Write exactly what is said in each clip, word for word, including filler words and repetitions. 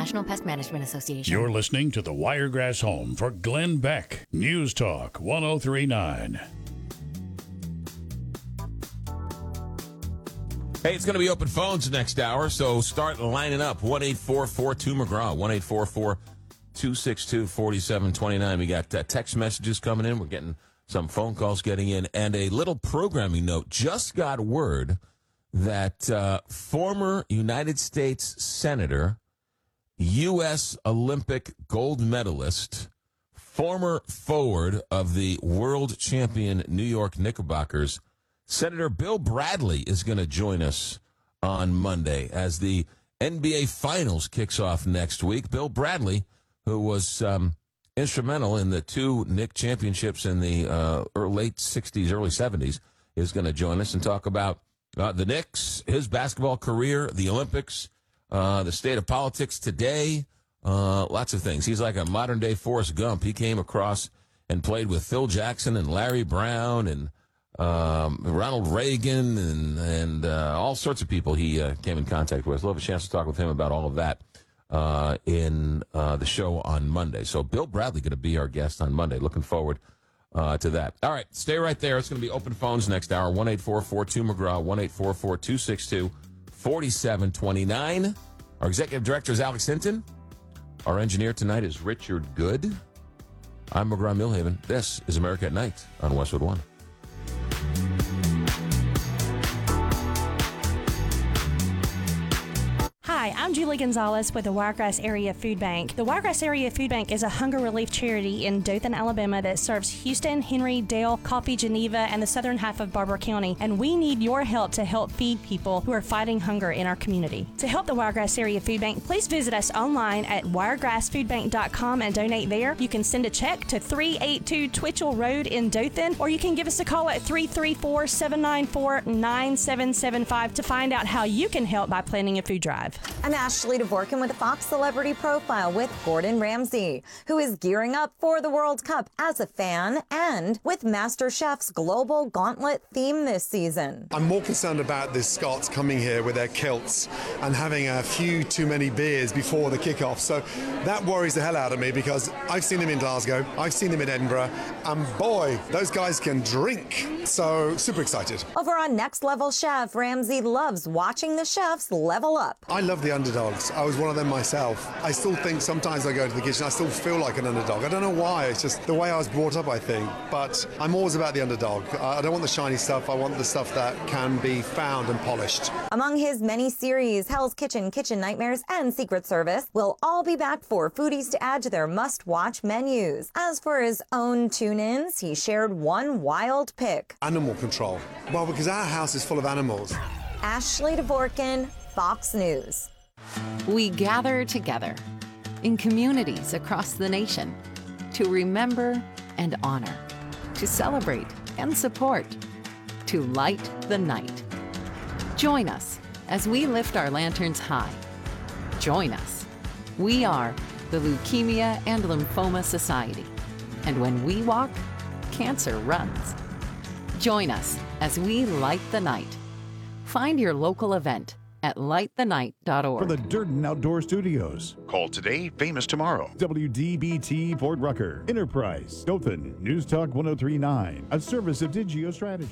National Pest Management Association. You're listening to the Wiregrass Home for Glenn Beck. News Talk one oh three point nine. Hey, it's going to be open phones next hour, so start lining up. one eight four four two McGraw, one eight four four two six two four seven two nine. We got uh, text messages coming in. We're getting some phone calls getting in. And a little programming note. Just got word that uh, former United States Senator, U S Olympic gold medalist, former forward of the world champion New York Knickerbockers, Senator Bill Bradley is going to join us on Monday as the N B A Finals kicks off next week. Bill Bradley, who was um, instrumental in the two Knick championships in the uh, late sixties, early seventies, is going to join us and talk about uh, the Knicks, his basketball career, the Olympics, uh, the state of politics today, uh, lots of things. He's like a modern-day Forrest Gump. He came across and played with Phil Jackson and Larry Brown and Um, Ronald Reagan and and uh, all sorts of people he uh, came in contact with. We'll have a chance to talk with him about all of that uh, in uh, the show on Monday. So Bill Bradley going to be our guest on Monday. Looking forward uh, to that. All right, stay right there. It's going to be open phones next hour. one eight four four two McGraw, one eight four four two six two four seven two nine. Our executive director is Alex Hinton. Our engineer tonight is Richard Good. I'm McGraw Millhaven. This is America at Night on Westwood One. Hi, I'm Julie Gonzalez with the Wiregrass Area Food Bank. The Wiregrass Area Food Bank is a hunger relief charity in Dothan, Alabama that serves Houston, Henry, Dale, Coffee, Geneva, and the southern half of Barber County. And we need your help to help feed people who are fighting hunger in our community. To help the Wiregrass Area Food Bank, please visit us online at wiregrass food bank dot com and donate there. You can send a check to three eighty-two Twitchell Road in Dothan, or you can give us a call at three three four, seven nine four, nine seven seven five to find out how you can help by planning a food drive. I'm Ashley DeVorkin with a Fox Celebrity Profile with Gordon Ramsay, who is gearing up for the World Cup as a fan and with MasterChef's global gauntlet theme this season. I'm more concerned about the Scots coming here with their kilts and having a few too many beers before the kickoff. So that worries the hell out of me because I've seen them in Glasgow, I've seen them in Edinburgh, and boy, those guys can drink. So super excited. Over on Next Level Chef, Ramsay loves watching the chefs level up. I love the underdogs. I was one of them myself. I still think sometimes I go into the kitchen, I still feel like an underdog. I don't know why. It's just the way I was brought up, I think. But I'm always about the underdog. I don't want the shiny stuff. I want the stuff that can be found and polished. Among his many series, Hell's Kitchen, Kitchen Nightmares, and Secret Service will all be back for foodies to add to their must-watch menus. As for his own tune-ins, he shared one wild pick. Animal control. Well, because our house is full of animals. Ashley DeVorkin, Fox News. We gather together in communities across the nation to remember and honor, to celebrate and support, to light the night. Join us as we lift our lanterns high. Join us. We are the Leukemia and Lymphoma Society. And when we walk, cancer runs. Join us as we light the night. Find your local event at light the night dot org. For the Durden Outdoor Studios. Call today, famous tomorrow. W D B T Fort Rucker. Enterprise. Dothan. News Talk one oh three point nine. A service of Digio Strategy.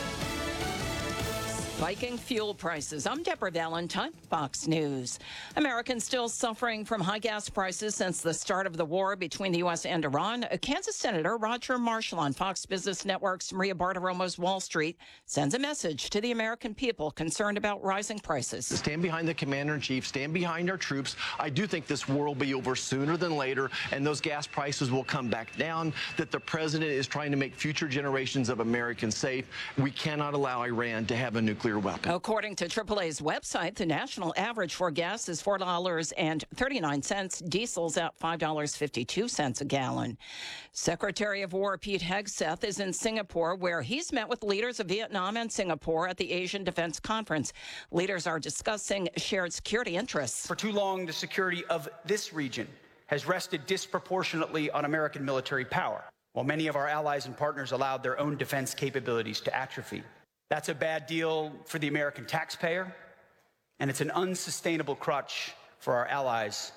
Spiking fuel prices. I'm Deborah Valentine, Fox News. Americans still suffering from high gas prices since the start of the war between the U S and Iran. Kansas Senator Roger Marshall on Fox Business Network's Maria Bartiromo's Wall Street sends a message to the American people concerned about rising prices. Stand behind the commander-in-chief, stand behind our troops. I do think this war will be over sooner than later, and those gas prices will come back down, that the president is trying to make future generations of Americans safe. We cannot allow Iran to have a nuclear weapon. According to triple A's website, the national average for gas is four dollars and thirty-nine cents. Diesel's at five dollars and fifty-two cents a gallon. Secretary of War Pete Hegseth is in Singapore, where he's met with leaders of Vietnam and Singapore at the Asian Defense Conference. Leaders are discussing shared security interests. For too long, the security of this region has rested disproportionately on American military power, while many of our allies and partners allowed their own defense capabilities to atrophy. That's a bad deal for the American taxpayer, and it's an unsustainable crutch for our allies